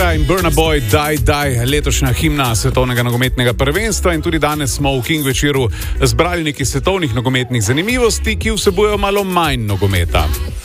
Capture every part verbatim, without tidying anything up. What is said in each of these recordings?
Shakira in Burna Boy, Die, Die, letošnja himna svetovnega nogometnega prvenstva in tudi danes smo v King večeru zbrali nekaj svetovnih nogometnih zanimivosti, ki vsebujejo malo manj nogometa.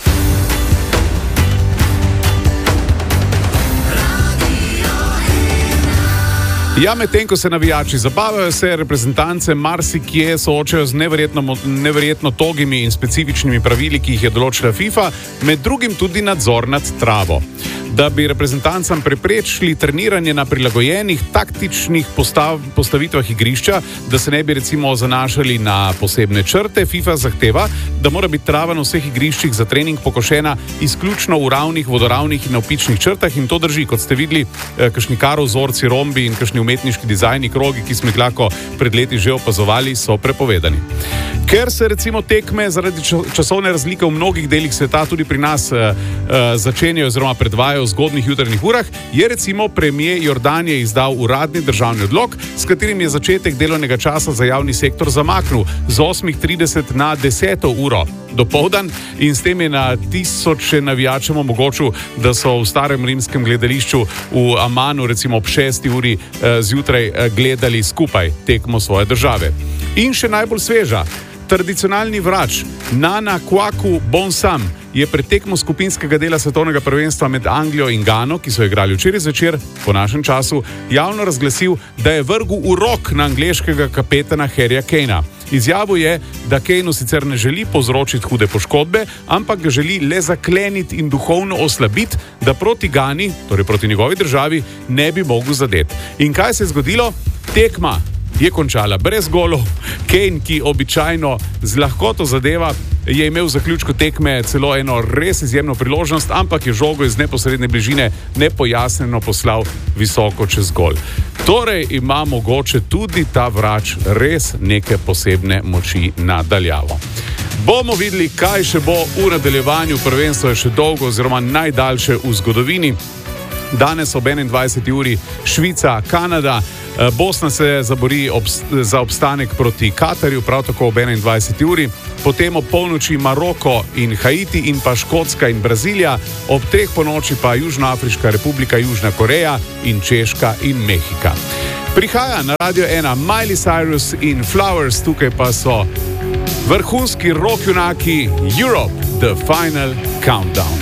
Ja, medtem ko se navijači zabavajo, se reprezentance marsikje soočajo z neverjetno, neverjetno togimi in specifičnimi pravili, ki jih je določila FIFA, med drugim tudi nadzor nad travo. Da bi reprezentancam preprečili treniranje na prilagojenih taktičnih postav, postavitvah igrišča, da se ne bi recimo zanašali na posebne črte, FIFA zahteva, da mora biti trava na vseh igriščih za trening pokošena izključno v ravnih, vodoravnih in navpičnih črtah in to drži, kot ste videli, kakšni karo vzorci, rombi in kakšni umetniški dizajni, krogi, ki smo jih lahko pred leti že opazovali, so prepovedani. Ker se recimo tekme zaradi časovne razlike v mnogih delih sveta tudi pri nas uh, uh, začenjajo oziroma predvajajo v zgodnih jutrnih urah, je recimo premier Jordanije izdal uradni državni odlok, s katerim je začetek delovnega časa za javni sektor zamaknil z osmih trideset na deseto uro dopoldan in s tem je na tisoče navijačem omogočil, da so v starem rimskem gledališču v Amanu recimo ob šesti uri uh, zjutraj uh, gledali skupaj tekmo svoje države. In še najbolj sveža. Tradicionalni vrač Nana Kwaku Bonsam je pred tekmo skupinskega dela svetovnega prvenstva med Anglijo in Gano, ki so igrali včeraj zvečer, po našem času, javno razglasil, da je vrgel urok na angleškega kapetana Harryja Kanea. Izjavil je, da Kaneu sicer ne želi povzročiti hude poškodbe, ampak ga želi le zakleniti in duhovno oslabiti, da proti Gani, torej proti njegovi državi, ne bi mogel zadeti. In kaj se je zgodilo? Tekma je končala brez golov. Kane, ki običajno z lahkoto zadeva, je imel v zaključku tekme celo eno res izjemno priložnost, ampak je žogo iz neposredne bližine nepojasnjeno poslal visoko čez gol. Torej ima mogoče tudi ta vrač res neke posebne moči nadaljavo. Bomo videli, kaj še bo v nadaljevanju. Prvenstvo je še dolgo oziroma najdaljše v zgodovini. Danes ob enaindvajseti uri Švica, Kanada. Bosna se zabori obst- za obstanek proti Katarju, prav tako ob enaindvajseti uri. Potem ob polnoči Maroko in Haiti in pa Škotska in Brazilija. Ob treh ponoči pa Južnoafriška republika, Južna Koreja in Češka in Mehika. Prihaja na Radio ena Miley Cyrus in Flowers, tukaj pa so vrhunski rock junaki Europe, The Final Countdown.